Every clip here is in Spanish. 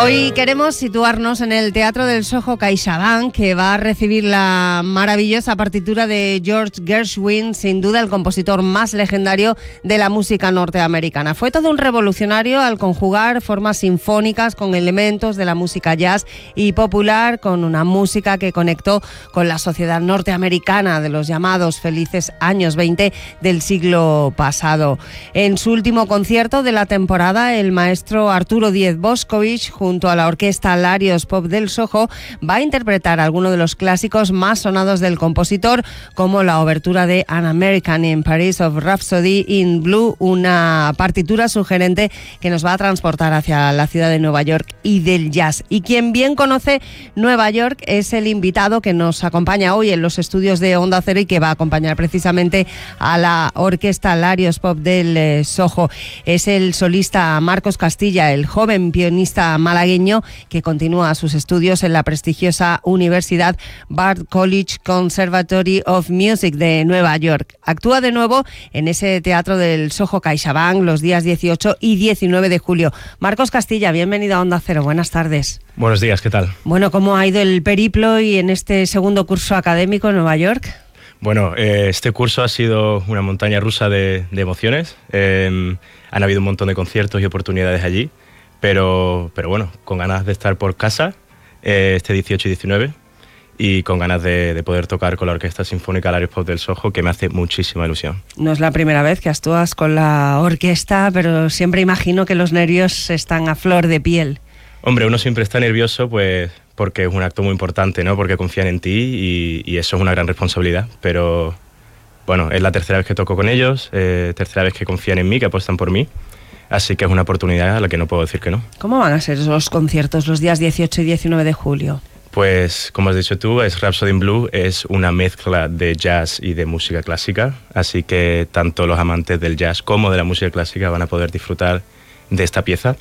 Hoy queremos situarnos en el Teatro del Soho CaixaBank, que va a recibir la maravillosa partitura de George Gershwin, sin duda el compositor más legendario de la música norteamericana. Fue todo un revolucionario al conjugar formas sinfónicas con elementos de la música jazz y popular, con una música que conectó con la sociedad norteamericana de los llamados felices años 20 del siglo pasado. En su último concierto de la temporada, el maestro Arturo Díez Boscovich, junto a la orquesta Larios Pop del Soho, va a interpretar algunos de los clásicos más sonados del compositor, como la obertura de An American in Paris of Rhapsody in Blue, una partitura sugerente que nos va a transportar hacia la ciudad de Nueva York y del jazz. Y quien bien conoce Nueva York es el invitado que nos acompaña hoy en los estudios de Onda Cero y que va a acompañar precisamente a la orquesta Larios Pop del Soho. Es el solista Marcos Castilla, el joven pianista malagueño que continúa sus estudios en la prestigiosa Universidad Bard College Conservatory of Music de Nueva York. Actúa de nuevo en ese Teatro del Soho CaixaBank los días 18 y 19 de julio. Marcos Castilla, bienvenido a Onda Cero. Buenas tardes. Buenos días, ¿qué tal? Bueno, ¿cómo ha ido el periplo y en este segundo curso académico en Nueva York? Bueno, este curso ha sido una montaña rusa de emociones. Han habido un montón de conciertos y oportunidades allí. Pero bueno, con ganas de estar por casa este 18 y 19 y con ganas de poder tocar con la Orquesta Sinfónica Larios Pop del Soho, que me hace muchísima ilusión. No es la primera vez que actúas con la orquesta, pero siempre imagino que los nervios están a flor de piel. Hombre, uno siempre está nervioso pues porque es un acto muy importante, ¿no? Porque confían en ti y eso es una gran responsabilidad. Pero bueno, es la tercera vez que toco con ellos, tercera vez que confían en mí, que apuestan por mí. Así que es una oportunidad a la que no puedo decir que no. ¿Cómo van a ser esos conciertos los días 18 y 19 de julio? Pues, como has dicho tú, es Rhapsody in Blue, es una mezcla de jazz y de música clásica, así que tanto los amantes del jazz como de la música clásica van a poder disfrutar de esta pieza.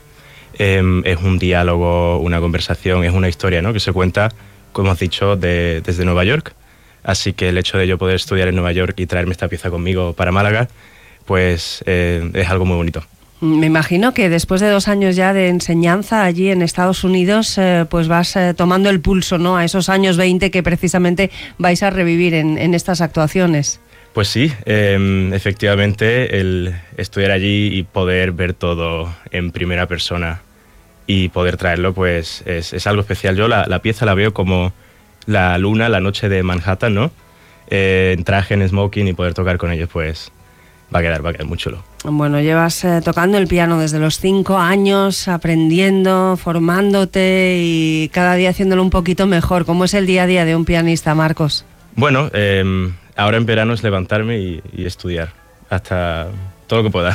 Es un diálogo, una conversación, es una historia, ¿no?, que se cuenta, como has dicho, desde Nueva York. Así que el hecho de yo poder estudiar en Nueva York y traerme esta pieza conmigo para Málaga, pues es algo muy bonito. Me imagino que después de 2 años ya de enseñanza allí en Estados Unidos, pues vas tomando el pulso, ¿no?, a esos años 20 que precisamente vais a revivir en estas actuaciones. Pues sí, efectivamente, el estudiar allí y poder ver todo en primera persona y poder traerlo, pues es algo especial. Yo la pieza la veo como la luna, la noche de Manhattan, ¿no? En traje, en smoking, y poder tocar con ellos, pues va a quedar muy chulo. Bueno, llevas tocando el piano desde los 5 años, aprendiendo, formándote y cada día haciéndolo un poquito mejor. ¿Cómo es el día a día de un pianista, Marcos? Bueno, ahora en verano es levantarme y estudiar hasta todo lo que pueda.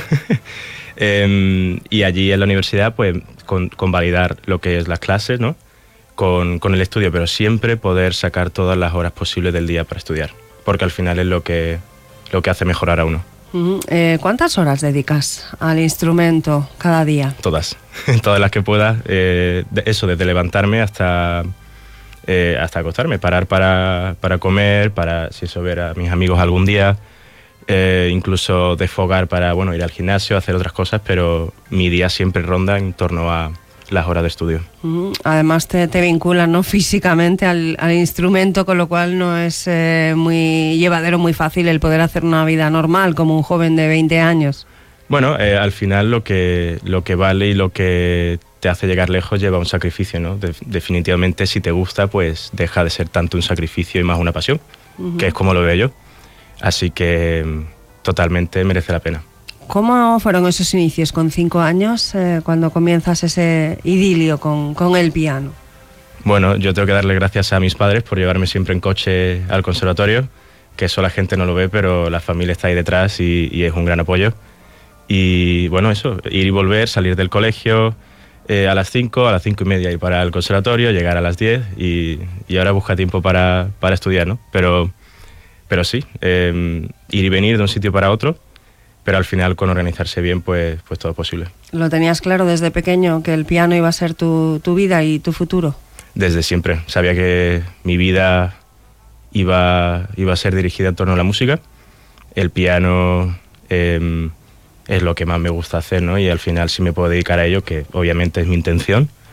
Y allí en la universidad, pues con validar lo que es las clases, ¿no?, con el estudio, pero siempre poder sacar todas las horas posibles del día para estudiar, porque al final es lo que hace mejorar a uno. ¿Cuántas horas dedicas al instrumento cada día? Todas las que pueda. Eso, desde levantarme hasta acostarme, parar para comer, para, si eso, ver a mis amigos algún día, incluso desfogar para, bueno, ir al gimnasio, hacer otras cosas, pero mi día siempre ronda en torno a las horas de estudio. Además te vinculan, ¿no?, físicamente al instrumento, con lo cual no es muy llevadero, muy fácil el poder hacer una vida normal como un joven de 20 años. Bueno, al final lo que vale y lo que te hace llegar lejos lleva un sacrificio, ¿no? Definitivamente, si te gusta, pues deja de ser tanto un sacrificio y más una pasión, que es como lo veo yo. Así que totalmente merece la pena. ¿Cómo fueron esos inicios con 5 años, cuando comienzas ese idilio con el piano? Bueno, yo tengo que darle gracias a mis padres por llevarme siempre en coche al conservatorio, que eso la gente no lo ve, pero la familia está ahí detrás y es un gran apoyo. Y bueno, eso, ir y volver, salir del colegio a las 5, a las 5:30 ir para el conservatorio, llegar a las 10 y ahora busca tiempo para estudiar, ¿no? Pero sí, ir y venir de un sitio para otro, pero al final con organizarse bien, pues todo es posible. ¿Lo tenías claro desde pequeño que el piano iba a ser tu vida y tu futuro? Desde siempre. Sabía que mi vida iba a ser dirigida en torno a la música. El piano es lo que más me gusta hacer, ¿no? Y al final, si me puedo dedicar a ello, que obviamente es mi intención,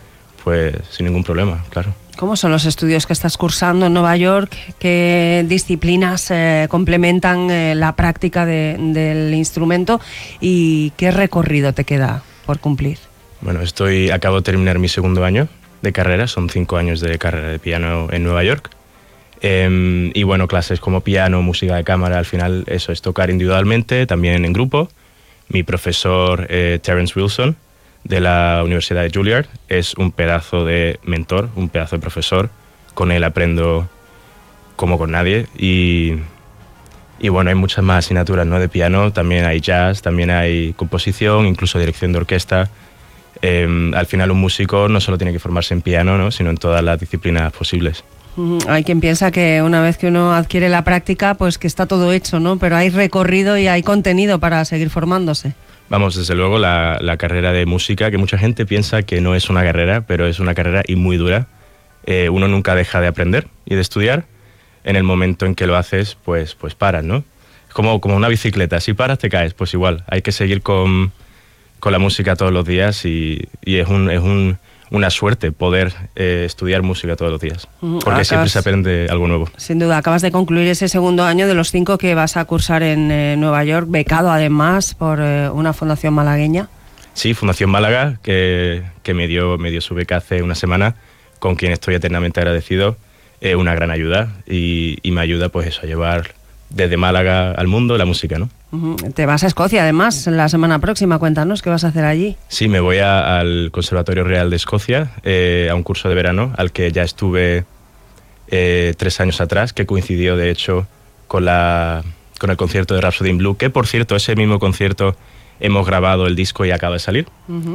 pues sin ningún problema, claro. ¿Cómo son los estudios que estás cursando en Nueva York? ¿Qué disciplinas complementan la práctica del instrumento y qué recorrido te queda por cumplir? Bueno, acabo de terminar mi segundo año de carrera, son 5 años de carrera de piano en Nueva York. Y bueno, clases como piano, música de cámara, al final eso es tocar individualmente, también en grupo. Mi profesor Terence Wilson, de la Universidad de Juilliard, es un pedazo de mentor, un pedazo de profesor. Con él aprendo como con nadie y bueno, hay muchas más asignaturas, ¿no? De piano, también hay jazz, también hay composición, incluso dirección de orquesta. Al final un músico no solo tiene que formarse en piano, ¿no? Sino en todas las disciplinas posibles. Hay quien piensa que una vez que uno adquiere la práctica, pues que está todo hecho, ¿no? Pero hay recorrido y hay contenido para seguir formándose. Vamos, desde luego la carrera de música, que mucha gente piensa que no es una carrera, pero es una carrera y muy dura. Uno nunca deja de aprender y de estudiar. En el momento en que lo haces, pues paras, ¿no? Es como una bicicleta, si paras te caes, pues igual. Hay que seguir con la música todos los días y es una suerte poder estudiar música todos los días, porque siempre se aprende algo nuevo. Sin duda, acabas de concluir ese segundo año de los 5 que vas a cursar en Nueva York, becado además por una fundación malagueña. Sí, Fundación Málaga, que me dio su beca hace una semana, con quien estoy eternamente agradecido, una gran ayuda y me ayuda pues eso, a llevar desde Málaga al mundo la música, ¿no? Te vas a Escocia además la semana próxima, cuéntanos qué vas a hacer allí. Sí, me voy al Conservatorio Real de Escocia a un curso de verano al que ya estuve 3 años atrás, que coincidió de hecho con el concierto de Rhapsody in Blue, que por cierto ese mismo concierto hemos grabado el disco y acaba de salir,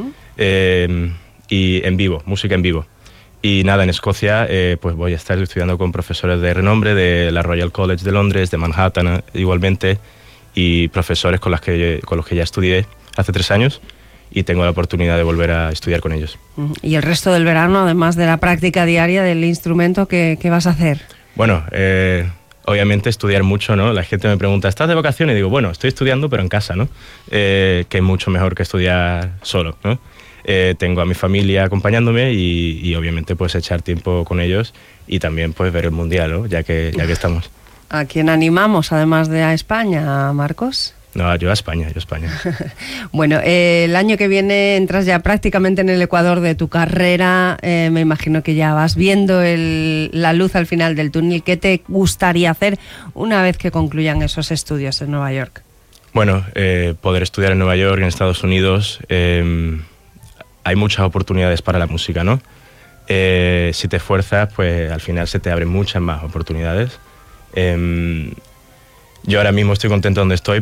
y en vivo, música en vivo. Y nada, en Escocia pues voy a estar estudiando con profesores de renombre de la Royal College de Londres, de Manhattan igualmente, y profesores con los que ya estudié hace 3 años y tengo la oportunidad de volver a estudiar con ellos. ¿Y el resto del verano, además de la práctica diaria del instrumento, qué vas a hacer? Bueno, obviamente estudiar mucho, ¿no? La gente me pregunta, ¿estás de vacaciones? Y digo, bueno, estoy estudiando pero en casa, ¿no? Que es mucho mejor que estudiar solo, ¿no? Tengo a mi familia acompañándome y obviamente pues echar tiempo con ellos y también pues ver el Mundial, ¿no? ya que estamos. ¿A quién animamos además de a España, Marcos? No, yo a España. Bueno, el año que viene entras ya prácticamente en el ecuador de tu carrera, me imagino que ya vas viendo la luz al final del túnel. ¿Qué te gustaría hacer una vez que concluyan esos estudios en Nueva York? Bueno, poder estudiar en Nueva York, en Estados Unidos, hay muchas oportunidades para la música, ¿no? Si te esfuerzas, pues al final se te abren muchas más oportunidades. Yo ahora mismo estoy contento donde estoy,